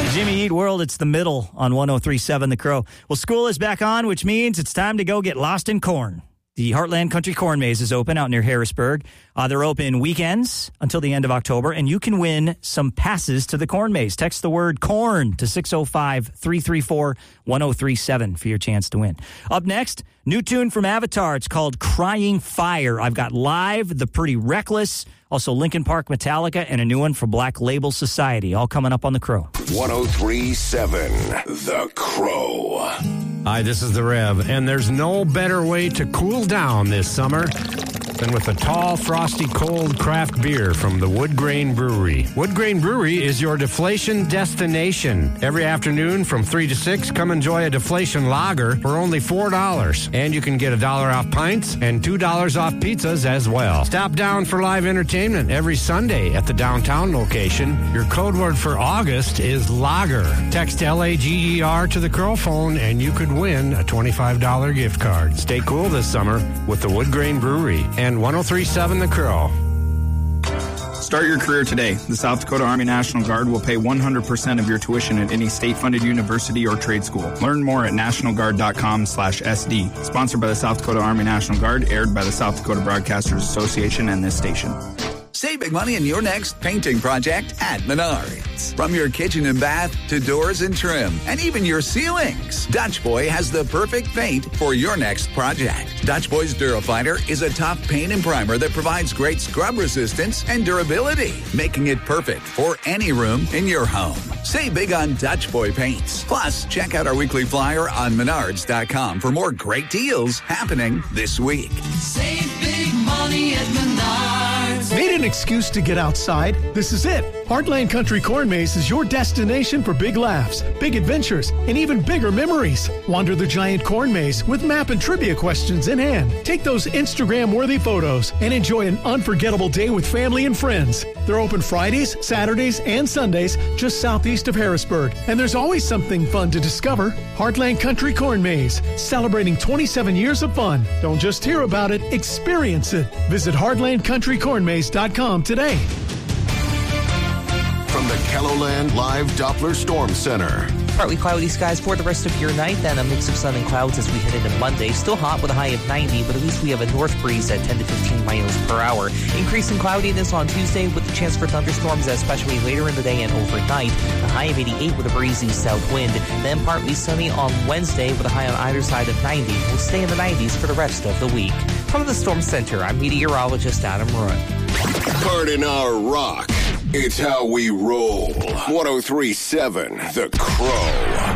Jimmy Eat World, it's the middle on 103.7 The Crow. Well, school is back on, which means it's time to go get lost in corn. The Heartland Country Corn Maze is open out near Harrisburg. They're open weekends until the end of October, and you can win some passes to the corn maze. Text the word corn to 605-334-1037 for your chance to win. Up next, new tune from Avatar. It's called Crying Fire. I've got Live, The Pretty Reckless, also Linkin Park, Metallica, and a new one for Black Label Society. All coming up on The Crow. 103.7 The Crow. Hi, this is The Rev, and there's no better way to cool down this summer than with a tall, frosty, cold craft beer from the Wood Grain Brewery. Wood Grain Brewery is your deflation destination. Every afternoon from 3 to 6, come enjoy a deflation lager for only $4. And you can get $1 off pints and $2 off pizzas as well. Stop down for live entertainment every Sunday at the downtown location. Your code word for August is lager. Text LAGER to the Crow phone and you could win a $25 gift card. Stay cool this summer with the Wood Grain Brewery and 103.7 The Crow. Start your career today. The South Dakota Army National Guard will pay 100% of your tuition at any state-funded university or trade school. Learn more at nationalguard.com/SD. Sponsored by the South Dakota Army National Guard, aired by the South Dakota Broadcasters Association and this station. Save big money in your next painting project at Menards. From your kitchen and bath to doors and trim, and even your ceilings, Dutch Boy has the perfect paint for your next project. Dutch Boy's Durafighter is a tough paint and primer that provides great scrub resistance and durability, making it perfect for any room in your home. Save big on Dutch Boy paints. Plus, check out our weekly flyer on Menards.com for more great deals happening this week. Save big money at Menards. Need an excuse to get outside? This is it. Heartland Country Corn Maze is your destination for big laughs, big adventures, and even bigger memories. Wander the giant corn maze with map and trivia questions in hand. Take those Instagram-worthy photos and enjoy an unforgettable day with family and friends. They're open Fridays, Saturdays, and Sundays just southeast of Harrisburg. And there's always something fun to discover. Heartland Country Corn Maze, celebrating 27 years of fun. Don't just hear about it, experience it. Visit heartlandcountrycornmaze.com today. From the Kelloland Live Doppler Storm Center. Partly cloudy skies for the rest of your night, then a mix of sun and clouds as we head into Monday. Still hot with a high of 90, but at least we have a north breeze at 10 to 15 miles per hour. Increasing cloudiness on Tuesday with the chance for thunderstorms, especially later in the day and overnight. A high of 88 with a breezy south wind. Then partly sunny on Wednesday with a high on either side of 90. We'll stay in the 90s for the rest of the week. From the Storm Center, I'm meteorologist Adam Roy. Cardinal Rock. It's how we roll. 103.7 The Crow.